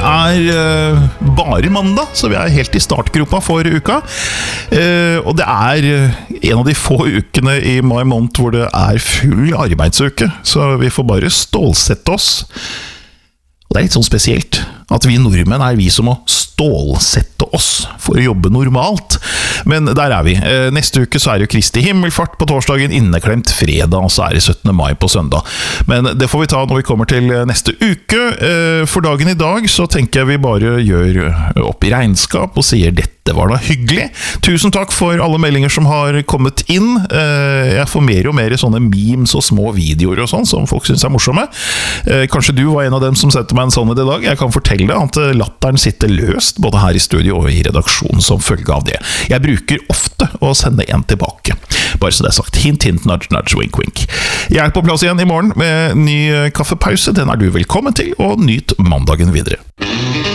bare mandag, så vi helt I startgropa for uka. Og det en av de få ukene I mai måned hvor det full arbeidsuke, så vi får bare stålsette oss. Og det litt sånn spesielt at vi nordmenn vi som må stålsette oss for å jobbe normalt. Men der vi. Neste uke så det jo Kristi himmelfart på torsdagen, inneklemt fredag, og så det 17. mai på søndag. Men det får vi ta når vi kommer til neste uke. For dagen I dag så tenker jeg vi bare gjør opp I regnskap og sier dette var da hyggelig. Tusen takk for alle meldinger som har kommet inn. Jeg får mer og mer sånne memes og små videoer og sånn, som folk synes morsomme. Kanskje du var en av dem som setter meg en sånn I dag. Jeg kan fortelle at latteren sitter løst både her I studio og I redaksjonen som følge av det. Jeg bruker ofte å sende en tilbake. Bare så det sagt. Hint, hint, nudge, nudge, wink, wink. Jeg på plass igjen I morgen med ny kaffepause. Den du velkommen til, og nyt mandagen videre.